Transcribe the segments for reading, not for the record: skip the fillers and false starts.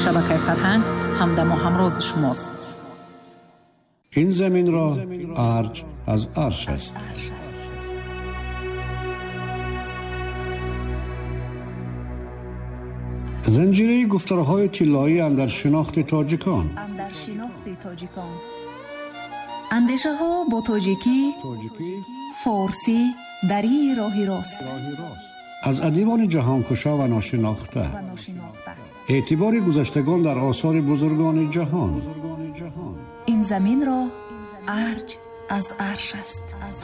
шабакаи Фарҳанг ҳамдамо ҳамрози шумост. این زمین را ارج از عرش است. زنجیره گفتارهای طلایی اندر شناخت تاجیکان. اندیشه ها با تاجیکی، فارسی، دری راهی راست. از ادیبان جهانکشا و ناشناخته. اعتبار گذشتگان در آثار بزرگان جهان. این زمین را ارج از عرش است.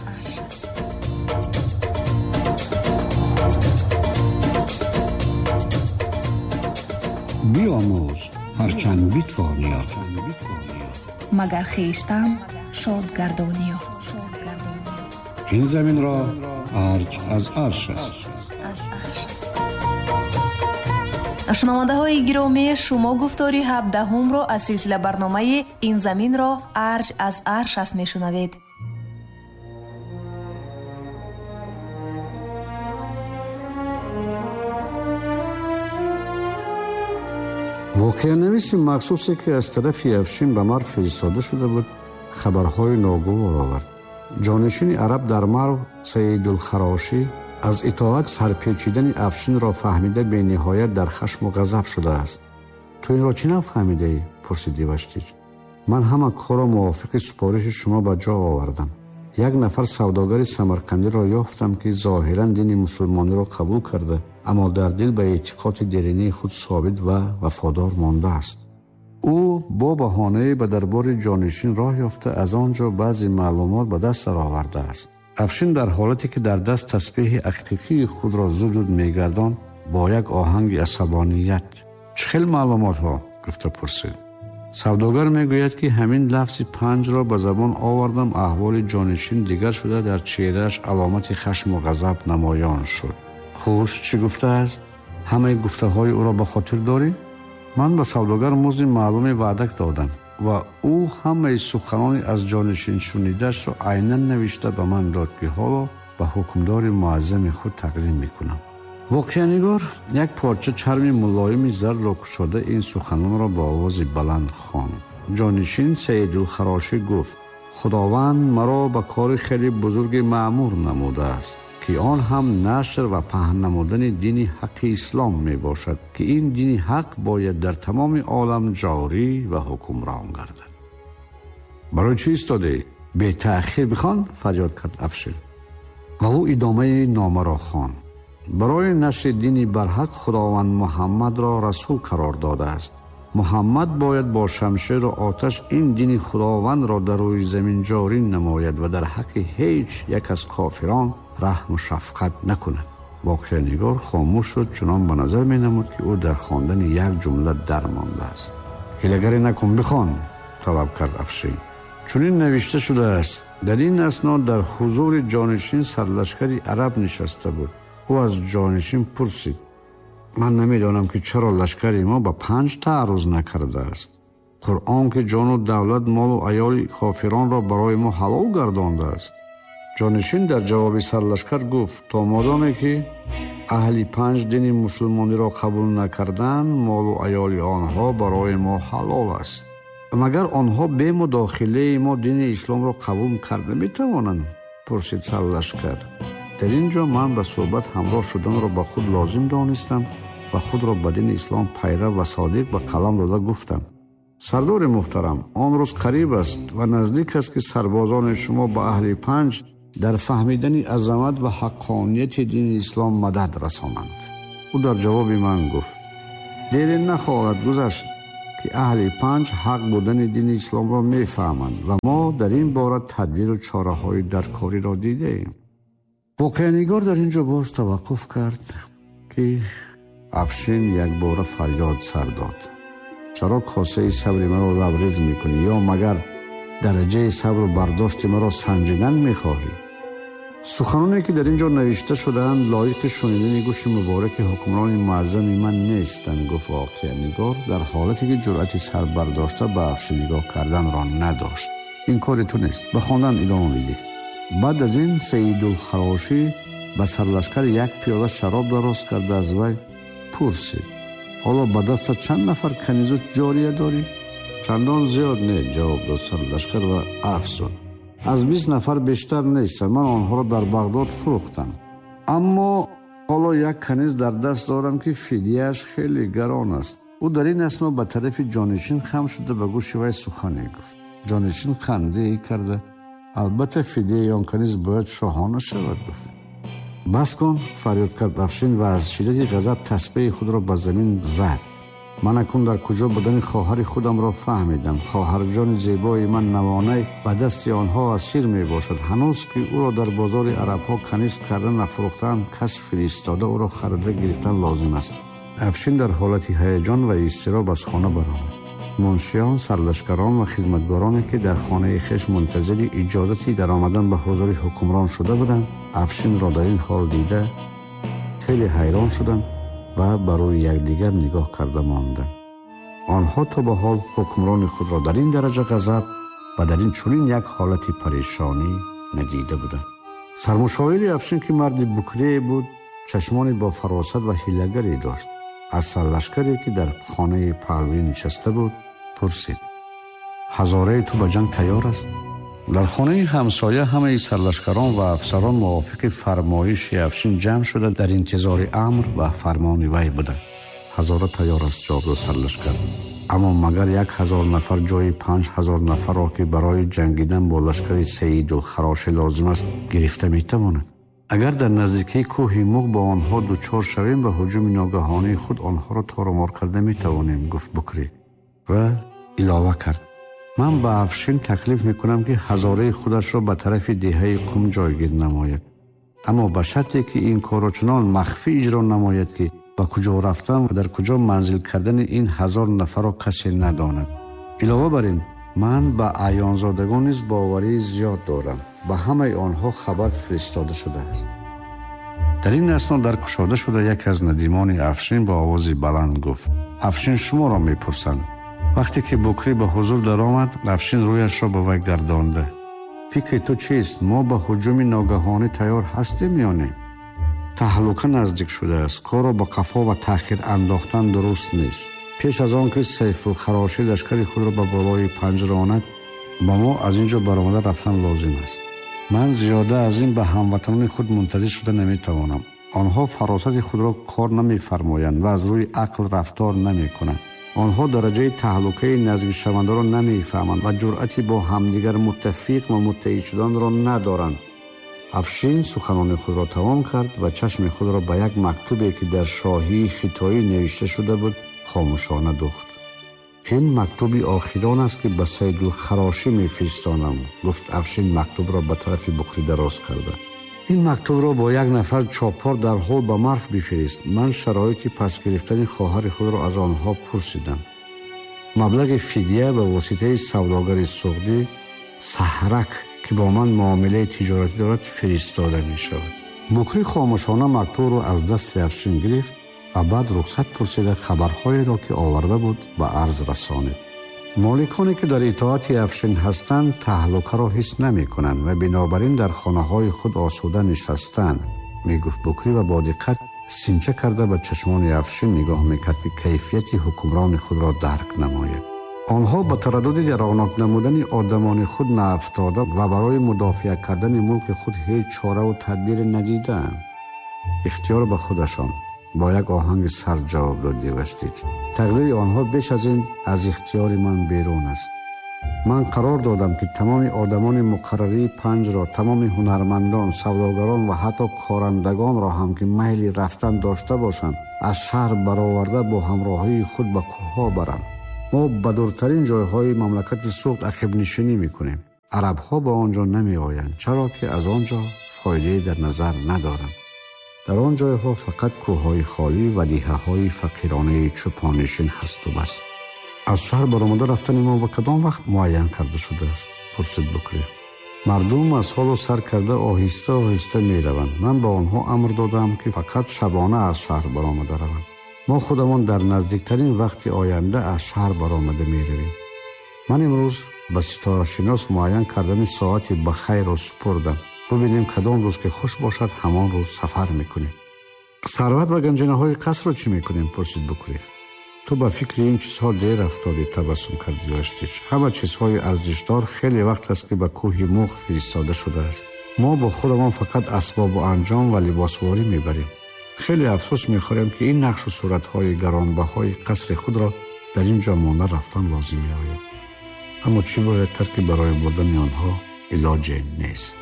بیاموز هرچند بیتوانیا، مگر خویشتن شاد گردانیا. این زمین را ارج از عرش است. шунавандаҳои гиромӣ, шумо гуфтори 17-ро аз силсила барномаи ин заминро арҷ аз арш аст мешунавед. воқеанависи махсусе ки аз тарафи Афшин ба Марв фиристода шуда буд, хабарҳои ногувор овард. ҷонишини араб дар Марв Саидулхарошӣ аз итоат сарпечидани Афшинро фаҳмида бениҳоят дар хашму ғазаб шудааст. ту инро чӣ нафаҳмидаӣ? пурсиди Ваштиҷ. ман ҳама корро мувофиқи супориши шумо ба ҷо овардам. як нафар савдогари самарқандиро ёфтам ки зоҳиран дини мусулмониро қабул карда, аммо дар дил ба эътиқоди деринии худ собит ва вафодор мондааст. ӯ бо баҳонаи ба дарбори ҷонишин роҳ ёфта аз он ҷо баъзе маълумот ба даст даровардааст. Афшин дар ҳолате ки дар даст тасбеҳи ҳақиқии худро зуд мегардон, бо як оҳанги асабоният: чӣ хел маълумотҳо? гуфта пурсид. савдогар мегӯяд ки ҳамин лафзи панҷро ба забон овардам, аҳволи ҷонишин дигар шуда, дар чеҳрааш аломати хашму ғазаб намоён шуд. хуш, чӣ гуфтааст? ҳамаи гуфтаҳои ӯро ба хотир дорӣ? ман ба савдогар музди маълуми ваъдак додам ва ӯ ҳамаи суханони аз ҷонишин шунидашро айнан навишта ба ман дод ки ҳоло ба ҳукмдори муаззами худ тақдим мекунам. воқеанигор як порча чарми мулоими зарро кушода ин суханонро ба овози баланд хонд. ҷонишин Саидулхарошӣ гуфт: худованд маро ба кори хеле бузурги маъмур намудааст, ки он ҳам нашр ва паҳн намудани дини ҳаққи ислом мебошад, ки ин дини ҳақ бояд дар тамоми олам ҷорӣ ва ҳукмрон гардад. барои чӣ истодӣ? бетаъхир бихон, фарёд кард Афшин. ва ӯ идомаи номаро хонд. барои нашри дини барҳақ худованд муҳаммадро расул қарор додааст. муҳаммад бояд бо шамшеру оташ ин дини худовандро дар рӯи замин ҷорӣ намояд ва дар ҳаққи ҳеҷ як аз кофирон раҳму шафқат накунад. воқеанигор хомӯш шуд, чунон ба назар менамуд ки ӯ дар хондани як ҷумла дармондааст. ҳилагарӣ накун, бихон, талаб кард Афшин. чунин навишта шудааст. дар ин асно дар ҳузури ҷонишин сарлашкари араб нишаста буд. ӯ аз ҷонишин пурсид: ман намедонам ки чаро лашкари мо ба 5 таъррuz накардааст. қуръон ки ҷону давлат, молу аёли кофиронро барои мо ҳалол гардондааст. ҷонишин дар ҷавоби сарлашкар гуфт: то модоме ки аҳли 5 дини мусулмониро қабул накарданд, молу аёли онҳо барои мо ҳалол аст. магар онҳо бе мудохилаи мо дини исломро қабул карда метавонанд? пурсид сарлашкар. дар ин ҷо ман ба суҳбат ҳамроҳ шуданро ба худ лозим донистам ва худро ба дини ислом пайрав ва содиқ ба қалам дода гуфтам: сардори муҳтарам, он рӯз қариб аст ва наздик аст ки сарбозони шумо ба аҳли 5 дар фаҳмидани азамат ва ҳаққонияти дини ислом мадад расонанд. ӯ дар ҷавоби ман гуфт: дере нахоҳад гузашт ки аҳли 5 ҳақ будани дини исломро мефаҳманд ва мо дар ин бора тадбиру чораҳои даркориро дидаем. воқеанигор дар ин ҷо боз таваққуф кард ки Афшин якбора фарёд сар дод: чаро косаи сабри маро лабрез мекунӣ? ё магар дараҷаи сабру бардошти маро санҷидан мехоҳӣ? суханоне ки дар ин ҷо навишта шудаанд лоиқи шунидани гӯши мубораки ҳукмрони муаззами ман нестанд, гуфт воқеанигор дар ҳолате ки ҷуръати сар бардошта ба Афшин нигоҳ карданро надошт. ин кори ту нест, ба хондан идома бидиҳ. баъд аз ин Саидулхарошӣ ба сарлашкар як пиёла шароб дароз карда аз вай пурсид: حالا به دست چند نفر کنیزوت جاریه داری؟ چندان زیاد نه، جواب داد سرلشکر و افزود. از 20 نفر بیشتر نیستند. من آنها را در بغداد فروختم. اما حالا یک کنیز در دست دارم که فدیه‌اش خیلی گران است. او در این اثنا به طرف جانشین خم شده به گوش وی سخنی گفت. جانشین خنده ای کرده. البته فدیه آن کنیز باید شاهانه شود گفت. بس کن، فریاد کرد افشین و از شدت غضب تسبیح خود را به زمین زد. من اکنون در کجا بدن خواهر خودم را فهمیدم. خواهر جان زیبای من نوانه به دست آنها اسیر می باشد. هنوز که او را در بازار عرب ها کنیز کردن نفروختن، کس فرستاده او را خریده گرفتن لازم است. افشین در حالت هیجان و اضطراب از خانه برآمد. منشیان، سرلشکران و خدمتگارانی که در خانه خویش منتظر اجازتی در آمدن به حضور حکمران شده بودند، افشین را در این حال دیده خیلی حیران شدند و برای یکدیگر نگاه کرده ماندند. آنها تا به حال حکمران خود را در این درجه غضب و در این چنین یک حالت پریشانی ندیده بودند. سرمشاور افشین که مرد بکری بود، چشمانی با فراست و حیله‌گری داشت. از سرلشکری که در خانه پهلوی نشسته بود پرسید: هزاره تو به جنگ تیار است؟ در خانه همسایه همه سرلشکران و افسران موافق فرمایش افشین جمع شده در انتظار امر و فرمان وی بودند. هزاره تیار است، جواب داد سرلشکر. اما مگر 1000 نفر جای 5000 نفر را که برای جنگیدن با لشکر سیدالخراشی لازم است گرفته میتواند؟ اگر در نزدیکی کوه موغ با آنها دوچار شویم به هجوم ناگهانی خود آنها را تارمار کرده میتوانیم، گفت بکری و اضافه کرد: من به افشین تکلیف میکنم که هزاره خودش را به طرف دهه قم جایگیر نماید، اما به شرطی که این کار را چنان مخفی اجرا نماید که به کجا رفتن و در کجا منزل کردن این 1000 نفر را کسی نداند. علاوه بر این من به عیانزادگان نیز باوری زیاد دارم. به همه آنها خبر فرستاده شده است. در این اثنا در کشاده شده یک از ندیمان افشین با آوازی بلند گفت: افشین شما را میپرسند. وقتی که بکری به حضور در آمد، افشین رویش را به وی گردانده: فکر تو چیست؟ ما به هجوم ناگهانی تیار هستیم یا نه؟ تهلکه نزدیک شده است. کار را به قفا و تأخیر انداختن درست نیست. پیش از آن که سیفالخراشی لشکر خود را به بالای پنجره آند، با ما از اینجا برآمده رفتن لازم است. من زیاده از این به هموطنان خود منتظر شده نمیتوانم. آنها فراست خود را کار نمیفرمایند و از روی عقل رفتار نمیکنند. آنها درجه تهلکه نزدیک شونده را نمیفهمند و جرأتی با همدیگر متفق و متحد شدن را ندارند. افشین سخنان خود را تمام کرد و چشم خود را به یک مکتوبی که در شاهی خطایی نوشته شده بود خاموشانه دوخت. این مکتوبی آخران است که به سیدالخراشی میفرستانم، گفت افشین مکتوب را به طرف بکری دراز کرده. این مکتوب را با یک نفر چاپار در حال به مرو بفرست. من شرایط پس گرفتن خواهر خود را از آنها پرسیدم. مبلغ فدیه به واسطه سوداگر سعودی سحرک که با من معامله تجارتی دارد فرستاده می شود. بکری خاموشانه مکتوب را از دست افشین گرفت و بعد رخصت پرسیده خبرهایی را که آورده بود به عرض رسانید. مالکانی که در اطاعت افشین هستند تهلکه را حس نمی کنند و بنابراین در خانه های خود آسوده نشستند، می گفت بکری و با دقت سینچه کرده به چشمان افشین نگاه می کرد که کیفیت حکمران خود را درک نماید. آنها با تردد در رونق نمودن آدمان خود ناافتاده و برای مدافع کردن ملک خود هیچ چاره و تدبیر ندیدند. اختیار به خودشان، با یک آهنگ سر جواب داد دیوشتیج. تقدیر آنها بیش از این از اختیار من بیرون است. من قرار دادم که تمام آدمان مقرری پنج را، تمام هنرمندان، سوداگران و حتی کارندگان را هم که میل رفتن داشته باشند از شهر برآورده با همراهی خود به کوه‌ها برند. ما به دورترین جایهای مملکت سوخت عقب نشینی میکنیم. عرب ها به آنجا نمی آیند، چرا که از آنجا فایده در نظر ندارند. در آن جایها فقط کوههای خالی و دیههای فقیرانه چوپانشین هست و بس. از شهر برآمده رفتن ما به کدام وقت معین کرده شده است؟ پرسید بکری. مردم از حال و سر کرده آهسته آهسته می روند. من به آنها امر دادم که فقط شبانه از شهر برآمده روند. ما خودمان در نزدیکترین وقت آینده از شهر برآمده می رویم. من امروز به ستاره شناس معین کردن ساعت بخیر را سپردم. ببینیم کدام روز که خوش باشد همان روز سفر میکنیم. ثروت و گنجینه های قصر را چی میکنیم؟ پرسید بکری. تو با فکر این چیزها دیر افتادی، تبسم کردی وشتیچ. همه چیزهای ارزشدار خیلی وقت است که به کوه موغ فرستاده شده است. ما با خودمان فقط اسباب و انجام و لباسواری میبریم. خیلی افسوس میخوریم که این نقش و صورتهای گرانبهای قصر خود را در اینجا مانده رفتن لازم میآید. اما چی باید کرد که برای بردن آنها علاج نیست؟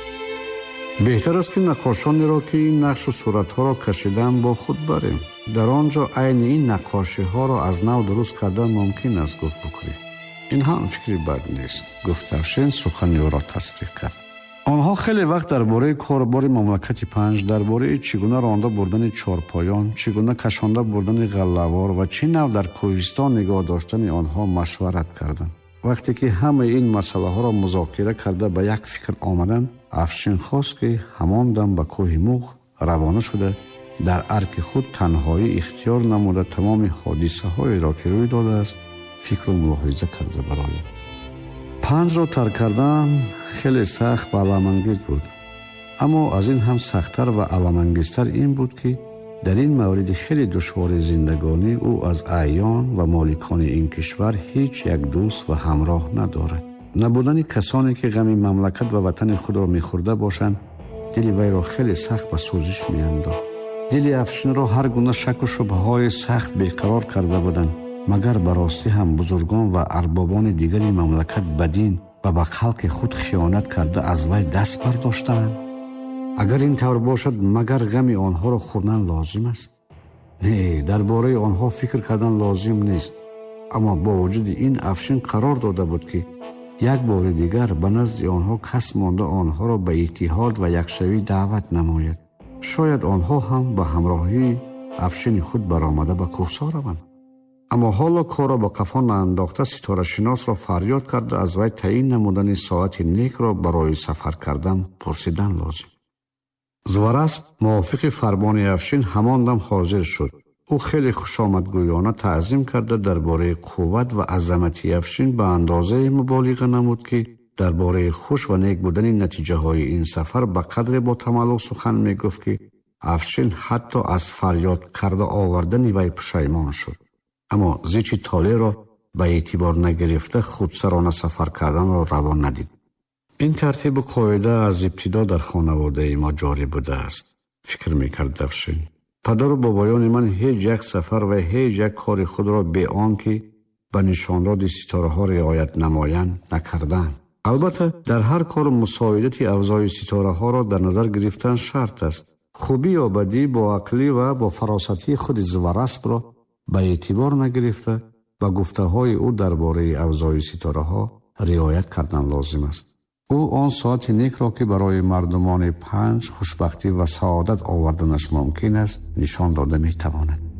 بهتر است که نقاشانی را که این نقش و صورتها را کشیدن با خود بریم. در آنجا عین این نقاشی ها را از نو درست کردن ممکن است گفت بکنیم. این هم فکری بد نیست. گفت افشین سخنی او را تصدیق کرد. آنها خیلی وقت درباره کاربار مملکت پنج، درباره چگونه رانده بردن چارپایان، چگونه کشانده بردن غله‌وار و چه نوع در کوهستان نگاه داشتن آنها مشورت کردند. وقتی که همه این مسئله ها را مذاکره کرده به یک فکر آمدند، افشین خواست که همان دم به کوه موغ روانه شده در ارک خود تنهایی اختیار نموده تمام حادثه هایی را که روی داده است فکر و ملاحظه کرده برای پنج را ترک کردن خیلی سخت و علام‌انگیز بود. اما از این هم سخت‌تر و علام‌انگیزتر این بود که در این مورد خیلی دشوار زندگانی او از اعیان و مالکان این کشور هیچ یک دوست و همراه ندارد. نبودن کسانی که غم مملکت و وطن خود را می‌خورده باشند دل وی را خیلی سخت به سوزش می‌انداخت. دل افشین را هر گونه شک و شبهه‌های سخت بیقرار کرده بودند. مگر براستی هم بزرگان و اربابان دیگری مملکت بدین و به خلق خود خیانت کرده از وی دست برداشتند؟ اگر این طور باشد مگر غم آنها را خوردن لازم است؟ نه، درباره آنها فکر کردن لازم نیست. اما با وجود این افشین قرار داده بود که یک بار دیگر به نزد آنها کس مانده آنها را به اتحاد و یکشوی دعوت نماید. شاید آنها هم به همراهی افشین خود برآمده به کوهسار روند. اما حالا کار را به قفا نانداخته ستاره شناس را فریاد کرده از وی تعیین نمودن ساعت نیک را برای سفر کردن پرسیدن لازم. زوراسپ موافق فرمان افشین همان دم حاضر شد. او خیلی خوشامدگویانه تعظیم کرده درباره قوت و عظمت افشین به اندازه مبالغه نمود که درباره خوش و نیک بودن نتیجه های این سفر به قدر با تملق سخن می گفت که افشین حتی از فریاد کرده آوردن وی پشیمان شد. اما زیچ طالع را به اعتبار نگرفته خودسرانه سفر کردن را روا ندید. این ترتیب و قاعده از ابتدا در خانواده ما جاری بوده است. فکر میکرد افشین. پدر و بابایان من هیچ یک سفر و هیچ یک کار خود را به آنکه به نشانات ستاره ها رعایت نمایند نکردند. البته در هر کار مساعدت افزای ستاره ها را در نظر گرفتن شرط است. خوبی یا بدی با عقلی و با فراستی خود زوراسپ را به اعتبار نگرفته و گفته های او درباره افزای ستاره ها رعایت کردن لازم است. او آن ساعت نیک را که برای مردمان پنج خوشبختی و سعادت آوردنش ممکن است نشان داده می تواند.